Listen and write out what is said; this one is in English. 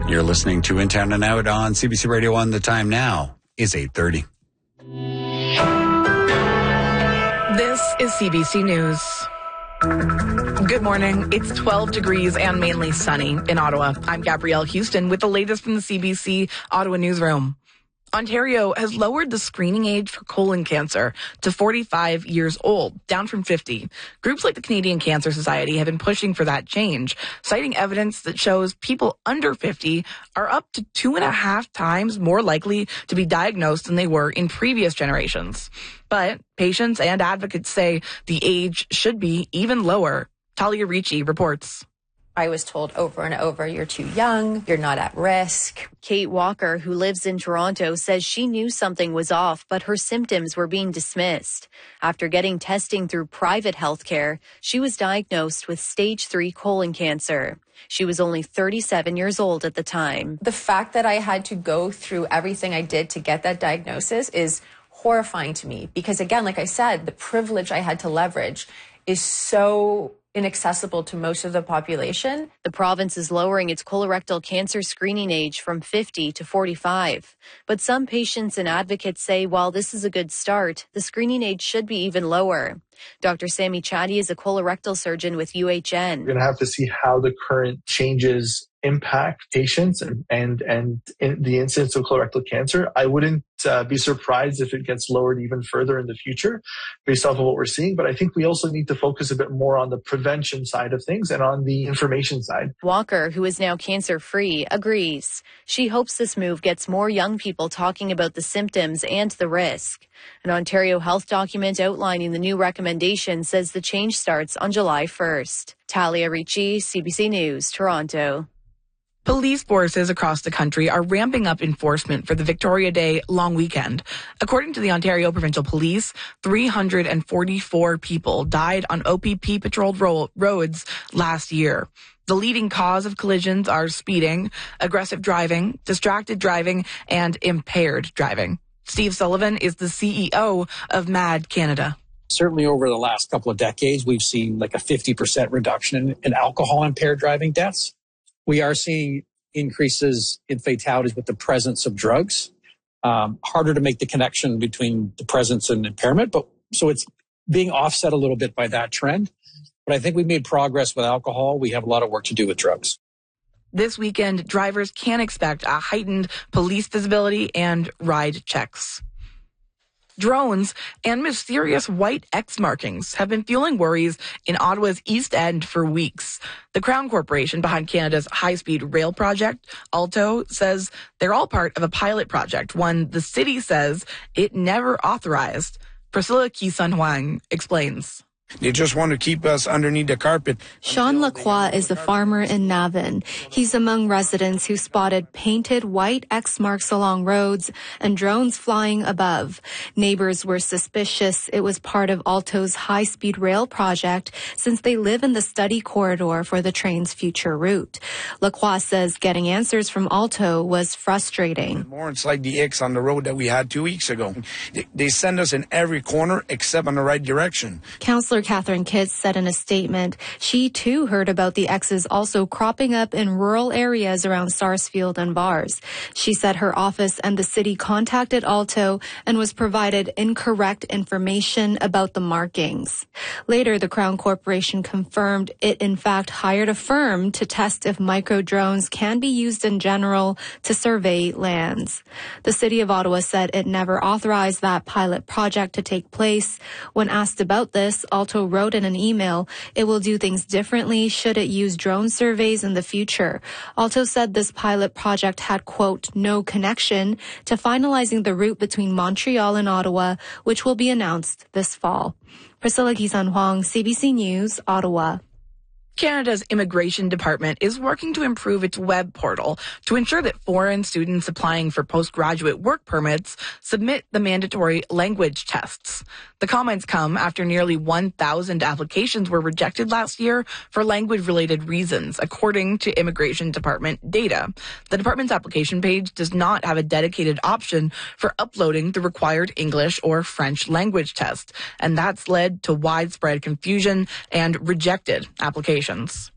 You're listening to In Town and Out on CBC Radio 1. The time now is 8:30. This is CBC News. Good morning. It's 12 degrees and mainly sunny in Ottawa. I'm Gabrielle Houston with the latest from the CBC Ottawa newsroom. Ontario has lowered the screening age for colon cancer to 45 years old, down from 50. Groups like the Canadian Cancer Society have been pushing for that change, citing evidence that shows people under 50 are up to 2.5 times more likely to be diagnosed than they were in previous generations. But patients and advocates say the age should be even lower. Talia Ricci reports. I was told over and over, you're too young, you're not at risk. Kate Walker, who lives in Toronto, says she knew something was off, but her symptoms were being dismissed. After getting testing through private healthcare, she was diagnosed with stage 3 colon cancer. She was only 37 years old at the time. The fact that I had to go through everything I did to get that diagnosis is horrifying to me because, again, like I said, the privilege I had to leverage is so inaccessible to most of the population. The province is lowering its colorectal cancer screening age from 50 to 45. But some patients and advocates say while this is a good start, the screening age should be even lower. Dr. Sammy Chaddy is a colorectal surgeon with UHN. We're going to have to see how the current changes impact patients and the incidence of colorectal cancer. I wouldn't be surprised if it gets lowered even further in the future based off of what we're seeing. But I think we also need to focus a bit more on the prevention side of things and on the information side. Walker, who is now cancer-free, agrees. She hopes this move gets more young people talking about the symptoms and the risk. An Ontario health document outlining the new recommendation says the change starts on July 1st. Talia Ricci, CBC News, Toronto. Police forces across the country are ramping up enforcement for the Victoria Day long weekend. According to the Ontario Provincial Police, 344 people died on OPP patrolled roads last year. The leading cause of collisions are speeding, aggressive driving, distracted driving, and impaired driving. Steve Sullivan is the CEO of MAD Canada. Certainly over the last couple of decades, we've seen like a 50% reduction in alcohol-impaired driving deaths. We are seeing increases in fatalities with the presence of drugs. Harder to make the connection between the presence and impairment, but so it's being offset a little bit by that trend. But I think we've made progress with alcohol. We have a lot of work to do with drugs. This weekend, drivers can expect a heightened police visibility and ride checks. Drones and mysterious white X markings have been fueling worries in Ottawa's East End for weeks. The Crown Corporation behind Canada's high-speed rail project, Alto, says they're all part of a pilot project, one the city says it never authorized. Priscilla Kisan Huang explains. They just want to keep us underneath the carpet. Sean Lacroix is a farmer in Navan. He's among residents who spotted painted white X marks along roads and drones flying above. Neighbors were suspicious it was part of Alto's high-speed rail project since they live in the study corridor for the train's future route. Lacroix says getting answers from Alto was frustrating. More, it's like the X on the road that we had 2 weeks ago. They send us in every corner except in the right direction. Councillor Catherine Kitts said in a statement she too heard about the X's also cropping up in rural areas around Sarsfield and Bars. She said her office and the city contacted Alto and was provided incorrect information about the markings. Later, the Crown Corporation confirmed it in fact hired a firm to test if micro drones can be used in general to survey lands. The city of Ottawa said it never authorized that pilot project to take place. When asked about this, Alto wrote in an email it will do things differently should it use drone surveys in the future. Alto said this pilot project had, quote, no connection to finalizing the route between Montreal and Ottawa, which will be announced this fall. Priscilla Kisan Huang, CBC News, Ottawa. Canada's Immigration Department is working to improve its web portal to ensure that foreign students applying for postgraduate work permits submit the mandatory language tests. The comments come after nearly 1,000 applications were rejected last year for language-related reasons, according to Immigration Department data. The department's application page does not have a dedicated option for uploading the required English or French language test, and that's led to widespread confusion and rejected applications.